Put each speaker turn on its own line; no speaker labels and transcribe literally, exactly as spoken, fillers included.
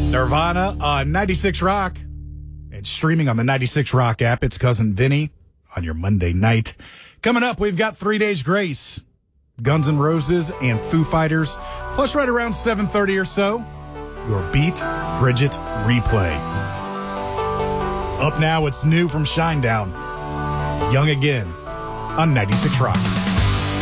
Nirvana on ninety-six Rock and streaming on the ninety-six Rock app. It's Cousin Vinny on your Monday night. Coming up, we've got Three Days Grace, Guns N' Roses, and Foo Fighters. Plus, right around seven thirty or so, your Beat Bridget replay. Up now, it's new from Shinedown. Young Again on ninety-six Rock.